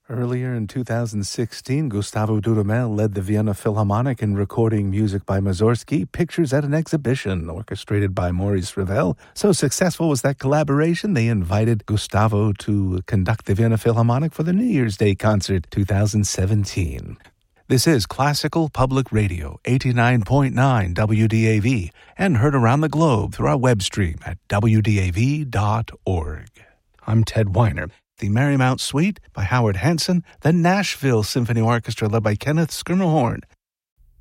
Earlier in 2016, Gustavo Dudamel led the Vienna Philharmonic in recording music by Mussorgsky, Pictures at an Exhibition, orchestrated by Maurice Ravel. So successful was that collaboration, they invited Gustavo to conduct the Vienna Philharmonic for the New Year's Day concert 2017. This is Classical Public Radio, 89.9 WDAV, and heard around the globe through our web stream at wdav.org. I'm Ted Weiner. The Marymount Suite by Howard Hanson, the Nashville Symphony Orchestra led by Kenneth Schermerhorn,